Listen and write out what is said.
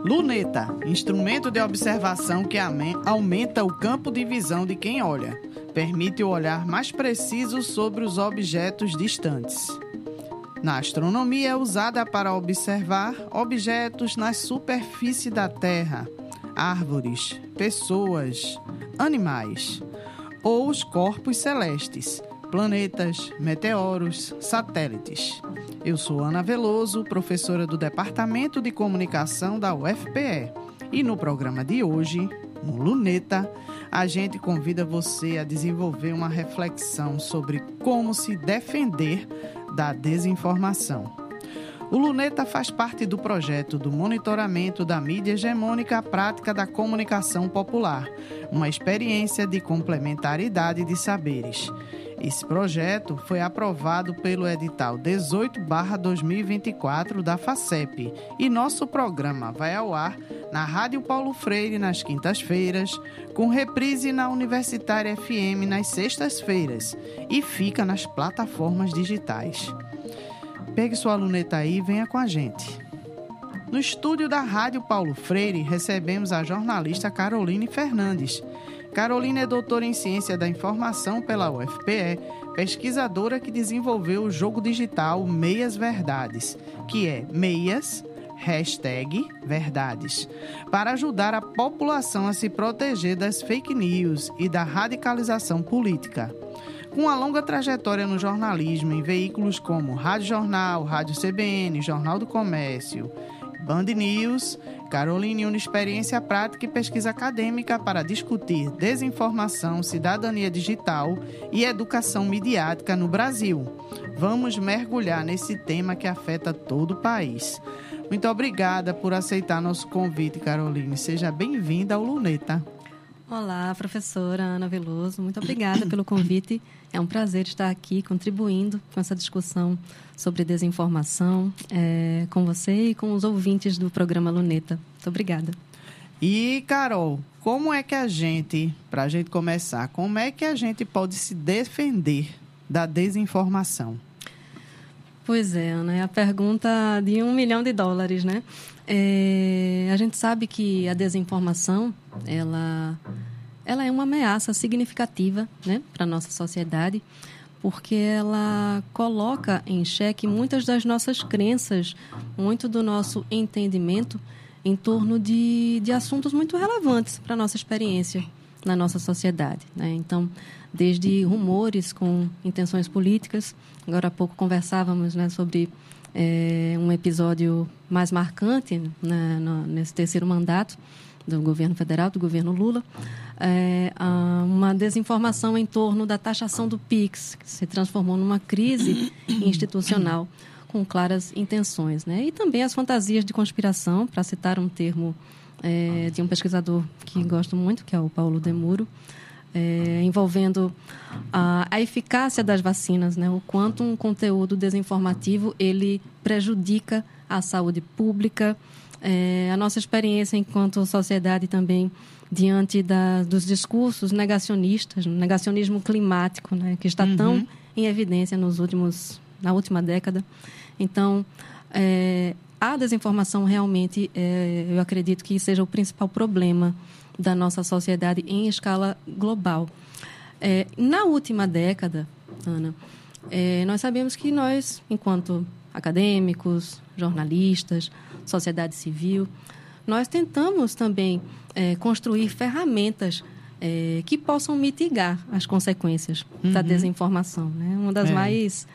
Luneta, instrumento de observação que aumenta o campo de visão de quem olha. Permite o olhar mais preciso sobre os objetos distantes. Na astronomia é usada para observar objetos na superfície da Terra, árvores, pessoas, animais, ou os corpos celestes, planetas, meteoros, satélites. Eu sou Ana Veloso, professora do Departamento de Comunicação da UFPE. E no programa de hoje, no Luneta, a gente convida você a desenvolver uma reflexão sobre como se defender da desinformação. O Luneta faz parte do projeto do monitoramento da mídia hegemônica à prática da comunicação popular, uma experiência de complementaridade de saberes. Esse projeto foi aprovado pelo edital 18/2024 da FACEP e nosso programa vai ao ar na Rádio Paulo Freire nas quintas-feiras, com reprise na Universitária FM nas sextas-feiras e fica nas plataformas digitais. Pegue sua luneta aí e venha com a gente. No estúdio da Rádio Paulo Freire, recebemos a jornalista Caroline Fernandes. Caroline é doutora em Ciência da Informação pela UFPE, pesquisadora que desenvolveu o jogo digital Meias Verdades, que é #verdades, para ajudar a população a se proteger das fake news e da radicalização política. Com uma longa trajetória no jornalismo em veículos como Rádio Jornal, Rádio CBN, Jornal do Comércio, Band News, Caroline une experiência prática e pesquisa acadêmica para discutir desinformação, cidadania digital e educação midiática no Brasil. Vamos mergulhar nesse tema que afeta todo o país. Muito obrigada por aceitar nosso convite, Caroline. Seja bem-vinda ao Luneta. Olá, professora Ana Veloso. Muito obrigada pelo convite. É um prazer estar aqui contribuindo com essa discussão sobre desinformação com você e com os ouvintes do programa Luneta. Muito obrigada. E, Carol, como é que para a gente começar, como é que a gente pode se defender da desinformação? Pois é, Ana, é a pergunta de $1 milhão, né? A gente sabe que a desinformação, ela é uma ameaça significativa, né, para a nossa sociedade, porque ela coloca em xeque muitas das nossas crenças, muito do nosso entendimento em torno de assuntos muito relevantes para a nossa experiência na nossa sociedade, né? Então, desde rumores com intenções políticas, agora há pouco conversávamos, né, sobre um episódio mais marcante, né, nesse terceiro mandato do governo federal, do governo Lula, uma desinformação em torno da taxação do PIX, que se transformou numa crise institucional com claras intenções, né? E também as fantasias de conspiração, para citar um termo de um pesquisador que gosto muito, que é o Paulo Demuro, envolvendo a eficácia das vacinas, né? O quanto um conteúdo desinformativo ele prejudica a saúde pública, a nossa experiência enquanto sociedade também diante dos discursos negacionistas, negacionismo climático, né? Que está tão em evidência na última década. Então, a desinformação realmente, eu acredito que seja o principal problema da nossa sociedade em escala global. Na última década, Ana, nós sabemos que nós, enquanto acadêmicos, jornalistas, sociedade civil, nós tentamos também construir ferramentas que possam mitigar as consequências da desinformação, né? Uma das mais